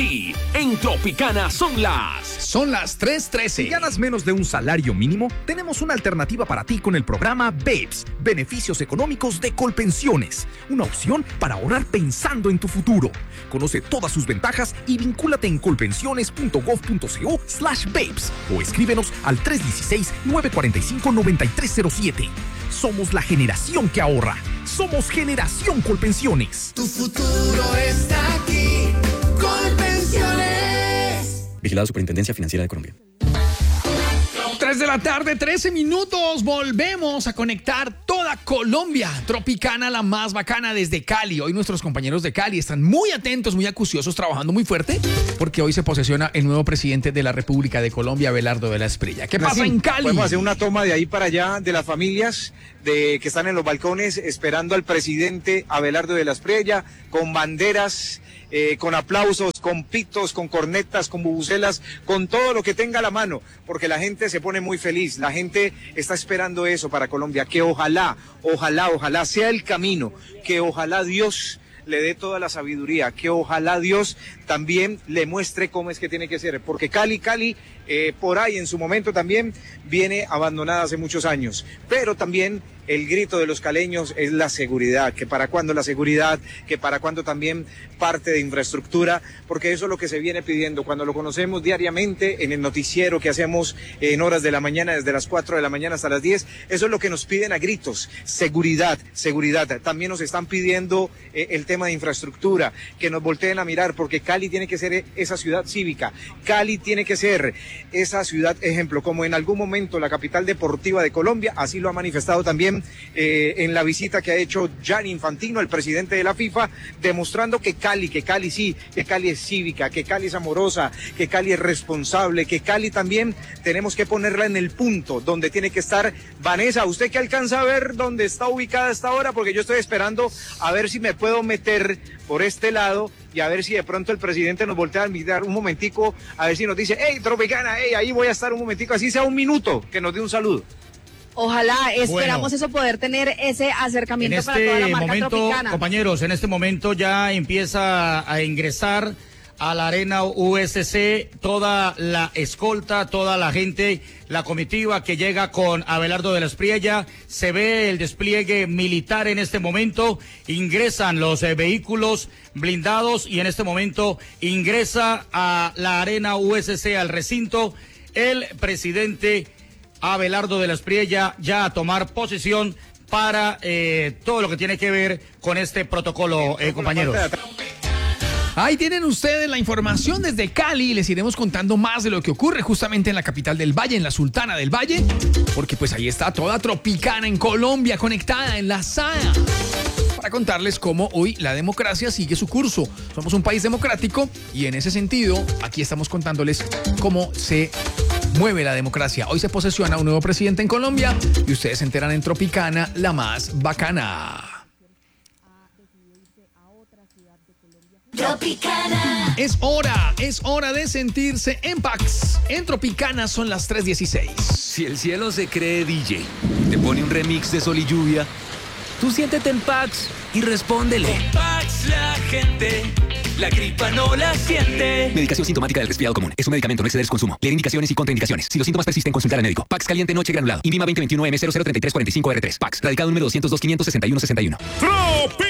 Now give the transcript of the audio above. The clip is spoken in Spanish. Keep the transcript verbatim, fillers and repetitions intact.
En Tropicana son las... Son las tres trece. Si ganas menos de un salario mínimo, tenemos una alternativa para ti con el programa BEPS, Beneficios Económicos de Colpensiones. Una opción para ahorrar pensando en tu futuro. Conoce todas sus ventajas y vincúlate en colpensiones.gov.co slash BEPS o escríbenos al tres uno seis, nueve cuatro cinco, nueve tres cero siete. Somos la generación que ahorra. Somos Generación Colpensiones. Tu futuro está aquí. Colpensiones. Vigilado Superintendencia Financiera de Colombia. tres de la tarde, trece minutos. Volvemos a conectar toda Colombia. Tropicana, la más bacana desde Cali. Hoy nuestros compañeros de Cali están muy atentos, muy acuciosos, trabajando muy fuerte, porque hoy se posesiona el nuevo presidente de la República de Colombia, Abelardo de la Espriella. ¿Qué pasa en Cali? Podemos hacer una toma de ahí para allá de las familias de que están en los balcones esperando al presidente Abelardo de la Espriella con banderas. Eh, con aplausos, con pitos, con cornetas, con bubucelas, con todo lo que tenga a la mano, porque la gente se pone muy feliz, la gente está esperando eso para Colombia, que ojalá, ojalá, ojalá sea el camino, que ojalá Dios le dé toda la sabiduría, que ojalá Dios también le muestre cómo es que tiene que ser, porque Cali, Cali, eh, por ahí en su momento también viene abandonada hace muchos años, pero también el grito de los caleños es la seguridad, que para cuándo la seguridad, que para cuándo también parte de infraestructura, porque eso es lo que se viene pidiendo cuando lo conocemos diariamente en el noticiero que hacemos en horas de la mañana, desde las cuatro de la mañana hasta las diez, eso es lo que nos piden a gritos, seguridad, seguridad. También nos están pidiendo eh, el tema de infraestructura, que nos volteen a mirar, porque Cali tiene que ser esa ciudad cívica, Cali tiene que ser esa ciudad ejemplo, como en algún momento la capital deportiva de Colombia, así lo ha manifestado también eh, en la visita que ha hecho Gianni Infantino, el presidente de la FIFA, demostrando que Cali, que Cali sí, que Cali es cívica, que Cali es amorosa, que Cali es responsable, que Cali también tenemos que ponerla en el punto donde tiene que estar. Vanessa, ¿usted qué alcanza a ver dónde está ubicada esta hora? Porque yo estoy esperando a ver si me puedo meter por este lado y a ver si de pronto el presidente nos voltea a mirar un momentico, a ver si nos dice, hey, Tropicana, hey, ahí voy a estar un momentico, así sea un minuto, que nos dé un saludo. Ojalá, esperamos bueno, eso, poder tener ese acercamiento este para toda la marca momento, Tropicana. compañeros, en este momento ya empieza a ingresar a la Arena U S C toda la escolta, toda la gente, la comitiva que llega con Abelardo de la Espriella. Se ve el despliegue militar en este momento, ingresan los eh, vehículos blindados y en este momento ingresa a la Arena U S C, al recinto, el presidente Abelardo de la Espriella, ya a tomar posesión para eh, todo lo que tiene que ver con este protocolo, eh, compañeros. Ahí tienen ustedes la información desde Cali. Les iremos contando más de lo que ocurre justamente en la capital del Valle, en la Sultana del Valle, porque pues ahí está toda Tropicana en Colombia, conectada, enlazada, para contarles cómo hoy la democracia sigue su curso. Somos un país democrático y en ese sentido aquí estamos contándoles cómo se mueve la democracia. Hoy se posesiona un nuevo presidente en Colombia y ustedes se enteran en Tropicana, la más bacana. Tropicana. Es hora, es hora de sentirse en Pax. En Tropicana son las tres dieciséis. Si el cielo se cree D J, te pone un remix de Sol y Lluvia, tú siéntete en Pax y respóndele. En Pax la gente, la gripa no la siente. Medicación sintomática del resfriado común. Es un medicamento, no exceder su consumo. Leer indicaciones y contraindicaciones. Si los síntomas persisten, consultar al médico. Pax caliente noche granulado. INVIMA veinte veintiuno M cero cero treinta y tres cuarenta y cinco R tres. Pax. Radicado número doscientos dos, quinientos sesenta y uno sesenta y uno. Tropi.